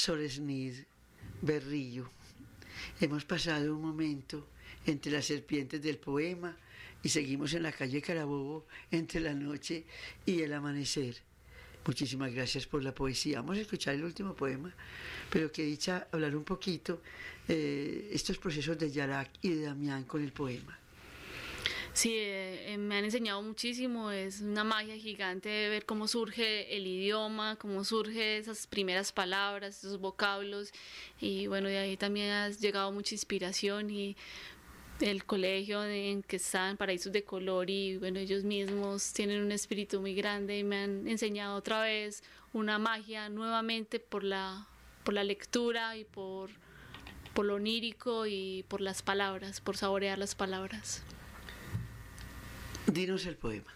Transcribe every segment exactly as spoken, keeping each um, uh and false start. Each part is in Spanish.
Soresnir Berrillo. Hemos pasado un momento entre las serpientes del poema y seguimos en la calle Carabobo entre la noche y el amanecer. Muchísimas gracias por la poesía. Vamos a escuchar el último poema, pero que dicha hablar un poquito eh, estos procesos de Yarac y de Damián con el poema. Sí, eh, me han enseñado muchísimo, es una magia gigante ver cómo surge el idioma, cómo surgen esas primeras palabras, esos vocablos, y bueno, de ahí también ha llegado mucha inspiración y el colegio en que están, Paraísos de Color, y bueno, ellos mismos tienen un espíritu muy grande y me han enseñado otra vez una magia nuevamente por la, por la lectura y por, por lo onírico y por las palabras, por saborear las palabras. Dinos el poema.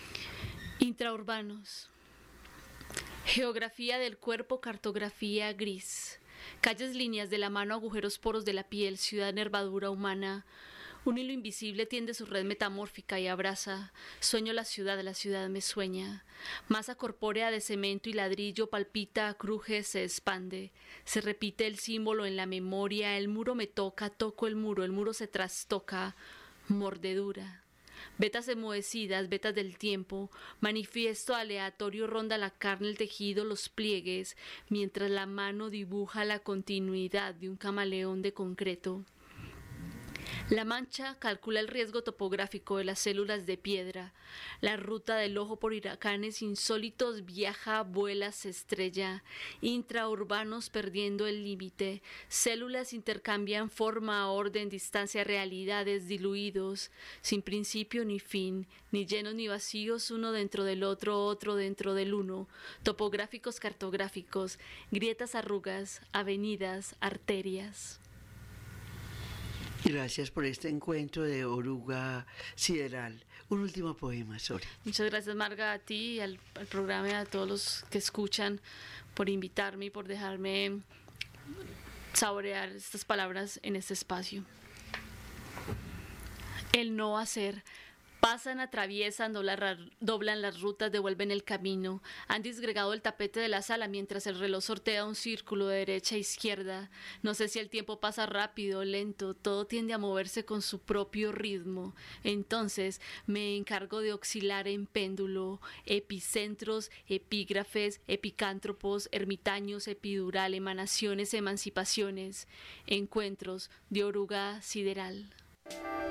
Intraurbanos. Geografía del cuerpo, cartografía gris. Calles, líneas de la mano, agujeros, poros de la piel, ciudad, nervadura humana. Un hilo invisible tiende su red metamórfica y abraza. Sueño la ciudad, la ciudad me sueña. Masa corpórea de cemento y ladrillo palpita, cruje, se expande. Se repite el símbolo en la memoria. El muro me toca, toco el muro, el muro se trastoca. Mordedura. Vetas enmohecidas, vetas del tiempo, manifiesto aleatorio ronda la carne, el tejido, los pliegues, mientras la mano dibuja la continuidad de un camaleón de concreto. La mancha calcula el riesgo topográfico de las células de piedra. La ruta del ojo por huracanes insólitos viaja, vuela, se estrella. Intraurbanos perdiendo el límite. Células intercambian forma, orden, distancia, realidades diluidos, sin principio ni fin, ni llenos ni vacíos, uno dentro del otro, otro dentro del uno. Topográficos, cartográficos, grietas, arrugas, avenidas, arterias. Gracias por este encuentro de oruga sideral. Un último poema, Sori. Muchas gracias, Marga, a ti, al, al programa y a todos los que escuchan por invitarme y por dejarme saborear estas palabras en este espacio. El no hacer. Pasan, atraviesan, doblan, doblan las rutas, devuelven el camino. Han disgregado el tapete de la sala mientras el reloj sortea un círculo de derecha a izquierda. No sé si el tiempo pasa rápido o lento, todo tiende a moverse con su propio ritmo. Entonces me encargo de oscilar en péndulo, epicentros, epígrafes, epicántropos, ermitaños, epidural, emanaciones, emancipaciones, encuentros de oruga sideral.